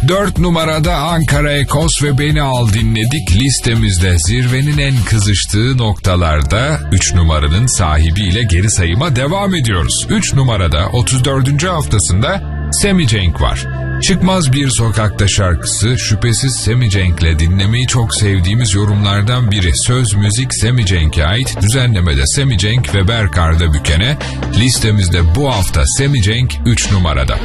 4 numarada Ankara Ekos ve Beni Al dinledik. Listemizde zirvenin en kızıştığı noktalarda 3 numaranın sahibiyle geri sayıma devam ediyoruz. 3 numarada 34. haftasında Sammy Cenk var. Çıkmaz Bir Sokakta şarkısı şüphesiz Sammy Cenk'le dinlemeyi çok sevdiğimiz yorumlardan biri. Söz müzik Sammy Cenk'e ait, düzenlemede Sammy Cenk ve Berk Arda Büken'e. Listemizde bu hafta Sammy Cenk 3 numarada.